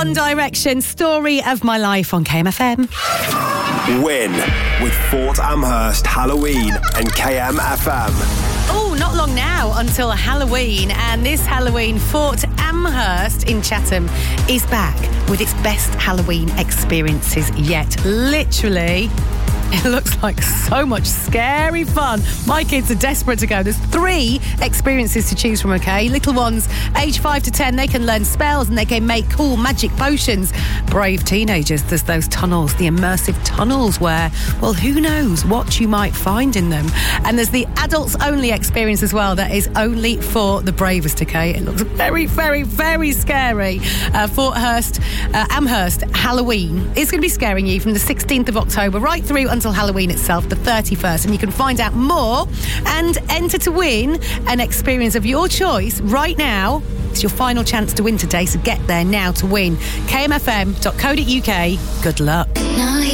One Direction, Story of My Life on KMFM. Win with Fort Amherst, Halloween and KMFM. Oh, not long now until Halloween, and this Halloween, Fort Amherst in Chatham is back with its best Halloween experiences yet. Literally, it looks like so much scary fun. My kids are desperate to go. There's 3 experiences to choose from, okay? Little ones, age 5 to 10, they can learn spells and they can make cool magic potions. Brave teenagers, there's those tunnels, the immersive tunnels where, well, who knows what you might find in them. And there's the adults-only experience as well that is only for the bravest, okay? It looks very, very, very scary. Amherst Halloween is going to be scaring you from the 16th of October right through until Halloween itself, the 31st, and you can find out more and enter to win an experience of your choice right now. It's your final chance to win today, so get there now to win. KMFM.co.uk. Good luck.